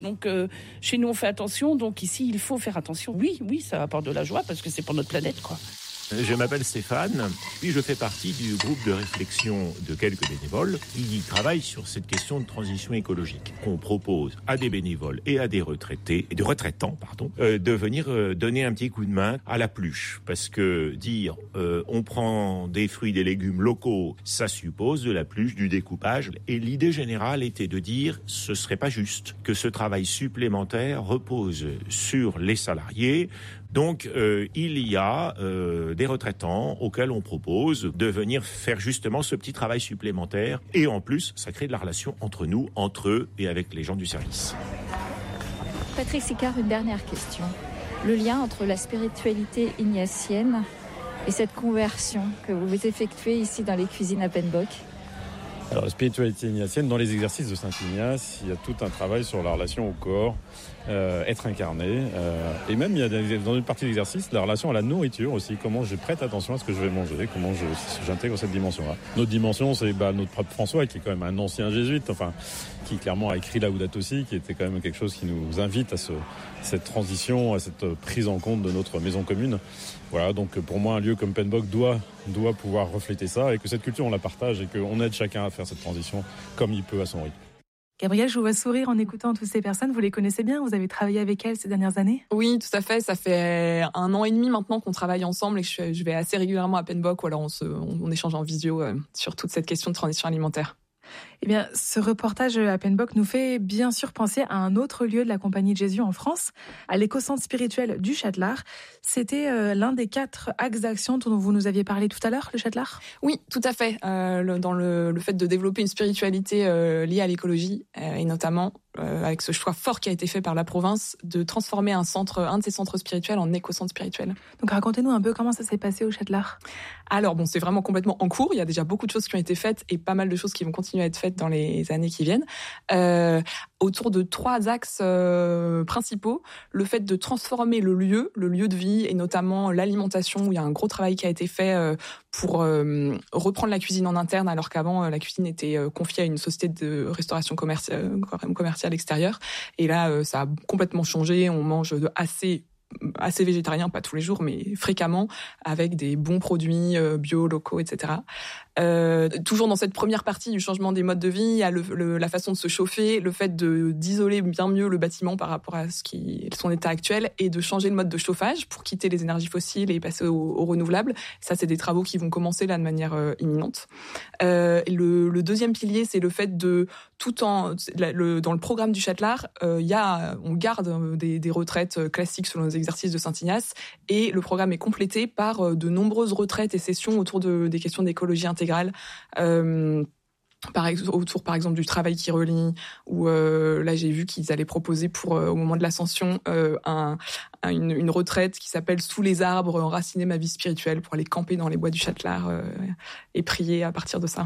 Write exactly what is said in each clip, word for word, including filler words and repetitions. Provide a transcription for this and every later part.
Donc euh, chez nous on fait attention, donc ici il faut faire attention. Oui, oui, ça apporte de la joie parce que c'est pour notre planète, quoi. Je m'appelle Stéphane, puis je fais partie du groupe de réflexion de quelques bénévoles qui travaillent sur cette question de transition écologique. On propose à des bénévoles et à des retraités, et des retraitants, pardon, euh, de venir euh, donner un petit coup de main à la pluche. Parce que dire euh, on prend des fruits, des légumes locaux, ça suppose de la pluche, du découpage. Et l'idée générale était de dire ce serait pas juste que ce travail supplémentaire repose sur les salariés. Donc, euh, il y a euh, des retraitants auxquels on propose de venir faire justement ce petit travail supplémentaire. Et en plus, ça crée de la relation entre nous, entre eux et avec les gens du service. Patrick Sicard, une dernière question. Le lien entre la spiritualité ignatienne et cette conversion que vous effectuez ici dans les cuisines à Penbock. Alors, la spiritualité ignatienne, dans les exercices de Saint-Ignace, il y a tout un travail sur la relation au corps, euh, être incarné. Euh, et même, il y a des, dans une partie de l'exercice, la relation à la nourriture aussi, comment je prête attention à ce que je vais manger, comment je, j'intègre cette dimension-là. Notre dimension, c'est bah, notre pape François, qui est quand même un ancien jésuite, enfin, qui clairement a écrit Laudato Si, qui était quand même quelque chose qui nous invite à ce, cette transition, à cette prise en compte de notre maison commune. Voilà, donc pour moi, un lieu comme Penbock doit, doit pouvoir refléter ça et que cette culture, on la partage et qu'on aide chacun à faire cette transition comme il peut à son rythme. Gabrielle, je vous vois sourire en écoutant toutes ces personnes. Vous les connaissez bien? Vous avez travaillé avec elles ces dernières années? Oui, tout à fait. Ça fait un an et demi maintenant qu'on travaille ensemble et que je, je vais assez régulièrement à Penbock ou alors on, se, on, on échange en visio euh, sur toute cette question de transition alimentaire. Eh bien, ce reportage à Penbock nous fait bien sûr penser à un autre lieu de la Compagnie de Jésus en France, à l'éco-centre spirituel du Châtelard. C'était euh, l'un des quatre axes d'action dont vous nous aviez parlé tout à l'heure, le Châtelard? Oui, tout à fait. Euh, le, dans le, le fait de développer une spiritualité euh, liée à l'écologie euh, et notamment euh, avec ce choix fort qui a été fait par la province de transformer un centre, un de ces centres spirituels en éco-centre spirituel. Donc racontez-nous un peu comment ça s'est passé au Châtelard. Alors bon, c'est vraiment complètement en cours. Il y a déjà beaucoup de choses qui ont été faites et pas mal de choses qui vont continuer à être faites dans les années qui viennent. Euh, autour de trois axes euh, principaux. Le fait de transformer le lieu, le lieu de vie et notamment l'alimentation où il y a un gros travail qui a été fait euh, pour euh, reprendre la cuisine en interne alors qu'avant euh, la cuisine était euh, confiée à une société de restauration commerciale, commerciale extérieure. Et là, euh, ça a complètement changé. On mange de assez assez végétarien, pas tous les jours, mais fréquemment, avec des bons produits euh, bio, locaux, et cetera. Euh, toujours dans cette première partie du changement des modes de vie, il y a le, le, la façon de se chauffer, le fait de d'isoler bien mieux le bâtiment par rapport à ce qui son état actuel et de changer le mode de chauffage pour quitter les énergies fossiles et passer aux au renouvelables. Ça, c'est des travaux qui vont commencer là de manière euh, imminente. Euh, et le, le deuxième pilier, c'est le fait de tout en le, dans le programme du Châtelard, euh, il y a on garde des, des retraites classiques selon les exercices de Saint-Ignace et le programme est complété par de nombreuses retraites et sessions autour de, des questions d'écologie intégrale. Euh, par exemple, autour par exemple du travail qui relie, où euh, là j'ai vu qu'ils allaient proposer pour euh, au moment de l'ascension euh, un, un, une, une retraite qui s'appelle Sous les arbres, enraciner ma vie spirituelle, pour aller camper dans les bois du Châtelard euh, et prier à partir de ça.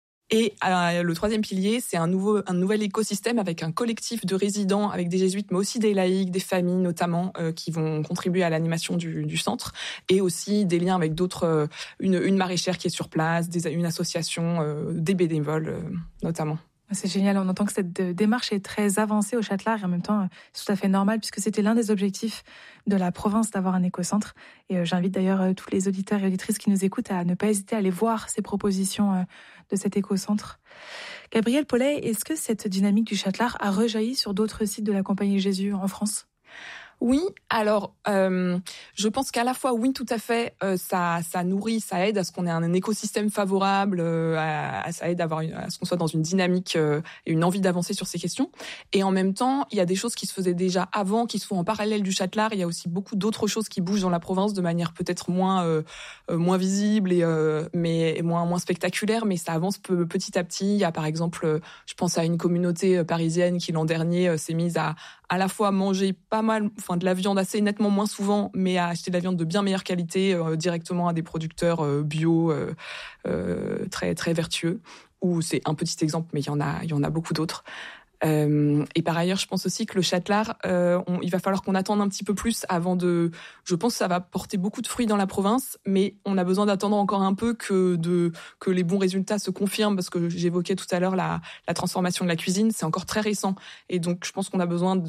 Et euh, le troisième pilier, c'est un nouveau, un nouvel écosystème avec un collectif de résidents, avec des jésuites, mais aussi des laïcs, des familles notamment, euh, qui vont contribuer à l'animation du, du centre, et aussi des liens avec d'autres, euh, une, une maraîchère qui est sur place, des, une association, euh, des bénévoles euh, notamment. C'est génial, on entend que cette démarche est très avancée au Châtelard et en même temps, c'est tout à fait normal puisque c'était l'un des objectifs de la province d'avoir un écocentre. Et j'invite d'ailleurs tous les auditeurs et auditrices qui nous écoutent à ne pas hésiter à aller voir ces propositions de cet écocentre. Gabrielle Paulet, est-ce que cette dynamique du Châtelard a rejailli sur d'autres sites de la Compagnie Jésus en France ? Oui, alors euh, je pense qu'à la fois oui, tout à fait, euh, ça ça nourrit, ça aide à ce qu'on ait un écosystème favorable, euh, à, à ça aide à avoir une, à ce qu'on soit dans une dynamique euh, et une envie d'avancer sur ces questions. Et en même temps, il y a des choses qui se faisaient déjà avant, qui se font en parallèle du Châtelard. Il y a aussi beaucoup d'autres choses qui bougent dans la province de manière peut-être moins euh, euh, moins visible et euh, mais moins moins spectaculaire, mais ça avance peu, petit à petit. Il y a par exemple, euh, je pense à une communauté parisienne qui l'an dernier euh, s'est mise à à la fois manger pas mal, enfin de la viande assez nettement moins souvent, mais à acheter de la viande de bien meilleure qualité euh, directement à des producteurs euh, bio euh, euh, très très vertueux. Ou c'est un petit exemple, mais il y en a il y en a beaucoup d'autres. Euh, et par ailleurs, je pense aussi que le châtelard, euh, on, il va falloir qu'on attende un petit peu plus avant de... Je pense que ça va porter beaucoup de fruits dans la province, mais on a besoin d'attendre encore un peu que, de, que les bons résultats se confirment, parce que j'évoquais tout à l'heure la, la transformation de la cuisine, c'est encore très récent. Et donc, je pense qu'on a besoin de